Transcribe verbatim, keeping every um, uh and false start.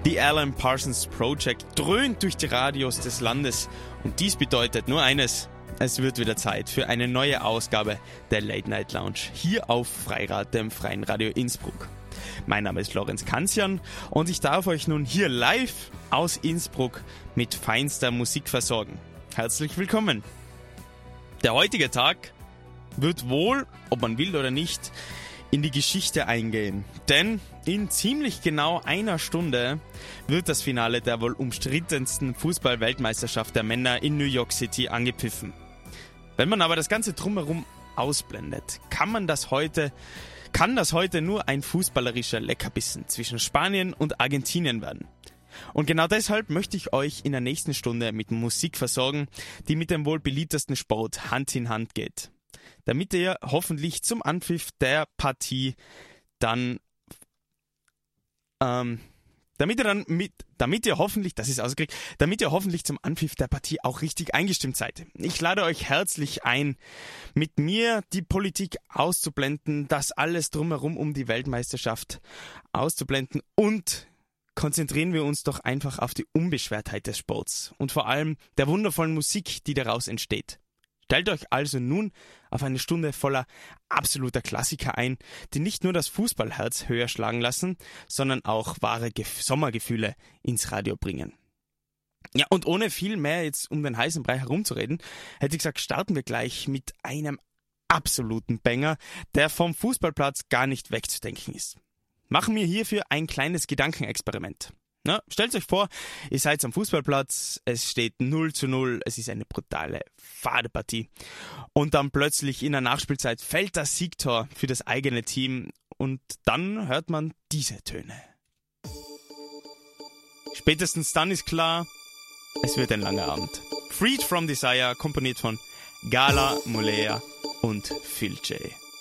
The Alan Parsons Project dröhnt durch die Radios des Landes und dies bedeutet nur eines: Es wird wieder Zeit für eine neue Ausgabe der Late Night Lounge hier auf Freirad, dem Freien Radio Innsbruck. Mein Name ist Lorenz Kanzian und ich darf euch nun hier live aus Innsbruck mit feinster Musik versorgen. Herzlich willkommen! Der heutige Tag wird wohl, ob man will oder nicht, in die Geschichte eingehen. Denn in ziemlich genau einer Stunde wird das Finale der wohl umstrittensten Fußball-Weltmeisterschaft der Männer in New York City angepfiffen. Wenn man aber das Ganze drumherum ausblendet, kann man das heute, kann das heute nur ein fußballerischer Leckerbissen zwischen Spanien und Argentinien werden. Und genau deshalb möchte ich euch in der nächsten Stunde mit Musik versorgen, die mit dem wohl beliebtesten Sport Hand in Hand geht. Damit ihr hoffentlich zum Anpfiff der Partie dann, ähm, damit ihr dann mit, damit ihr hoffentlich, das ist ausgekriegt, damit ihr hoffentlich zum Anpfiff der Partie auch richtig eingestimmt seid. Ich lade euch herzlich ein, mit mir die Politik auszublenden, das alles drumherum um die Weltmeisterschaft auszublenden und konzentrieren wir uns doch einfach auf die Unbeschwertheit des Sports und vor allem der wundervollen Musik, die daraus entsteht. Stellt euch also nun auf eine Stunde voller absoluter Klassiker ein, die nicht nur das Fußballherz höher schlagen lassen, sondern auch wahre Ge- Sommergefühle ins Radio bringen. Ja, und ohne viel mehr jetzt um den heißen Brei herumzureden, hätte ich gesagt, starten wir gleich mit einem absoluten Banger, der vom Fußballplatz gar nicht wegzudenken ist. Machen wir hierfür ein kleines Gedankenexperiment. Na, stellt euch vor, ihr seid am Fußballplatz, es steht null zu null, es ist eine brutale, fade Partie. Und dann plötzlich in der Nachspielzeit fällt das Siegtor für das eigene Team und dann hört man diese Töne. Spätestens dann ist klar, es wird ein langer Abend. Freed from Desire, komponiert von Gala Mollea und Phil J.